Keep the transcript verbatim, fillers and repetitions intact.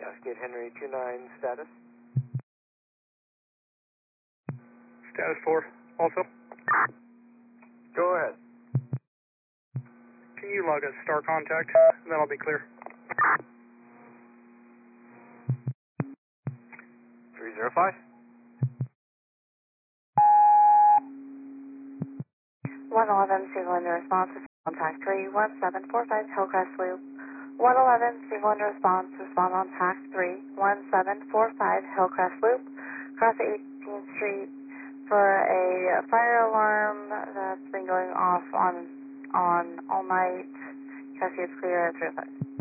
Cascade Henry two nine, status? Status four, also. Go ahead. Can you log a star contact? That'll be clear. three zero five. one eleven, signal into response, contact three one seven four five Hillcrest Loop. one eleven, signal into response, respond on tact three one seven four five Hillcrest Loop, across eighteenth Street for a fire alarm that's been going off on on all night. Cascade's clear at three oh five.